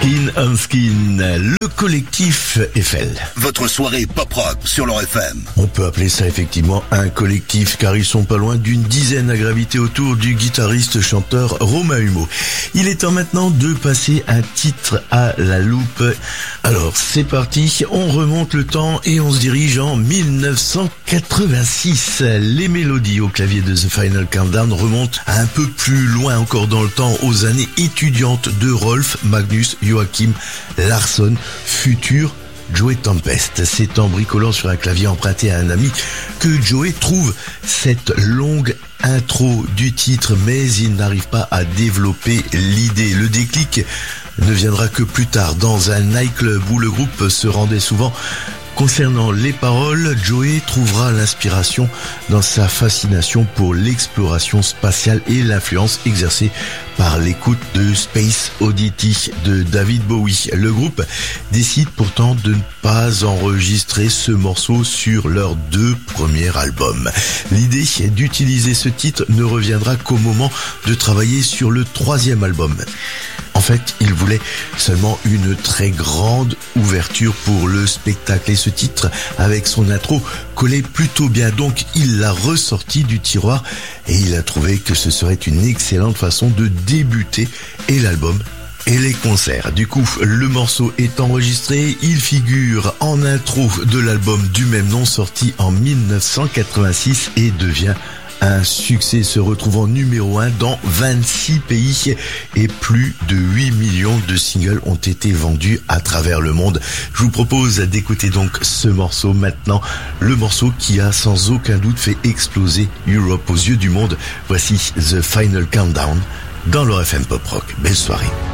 Skin on Skin, le collectif Eiffel. Votre soirée pop-rock sur leur FM. On peut appeler ça effectivement un collectif car ils sont pas loin d'une dizaine à graviter autour du guitariste-chanteur Romain Humeau. Il est temps maintenant de passer un titre à la loupe. Alors c'est parti, on remonte le temps et on se dirige en 1986. Les mélodies au clavier de The Final Countdown remontent un peu plus loin encore dans le temps, aux années étudiantes de Rolf, Magnus, Joachim Larsson, futur Joey Tempest. C'est en bricolant sur un clavier emprunté à un ami que Joey trouve cette longue intro du titre, mais il n'arrive pas à développer l'idée. Le déclic ne viendra que plus tard dans un nightclub où le groupe se rendait souvent. Concernant les paroles, Joey trouvera l'inspiration dans sa fascination pour l'exploration spatiale et l'influence exercée par l'écoute de Space Oddity de David Bowie. Le groupe décide pourtant de ne pas enregistrer ce morceau sur leurs deux premiers albums. L'idée d'utiliser ce titre ne reviendra qu'au moment de travailler sur le troisième album. En fait, il voulait seulement une très grande ouverture pour le spectacle et ce titre, avec son intro, collait plutôt bien. Donc, il l'a ressorti du tiroir et il a trouvé que ce serait une excellente façon de débuter et l'album et les concerts. Du coup, le morceau est enregistré, il figure en intro de l'album du même nom sorti en 1986 et devient un succès, se retrouvant numéro 1 dans 26 pays et plus de 8 millions de singles ont été vendus à travers le monde. Je vous propose d'écouter donc ce morceau maintenant, le morceau qui a sans aucun doute fait exploser Europe aux yeux du monde. Voici The Final Countdown dans leur FM Pop Rock. Belle soirée.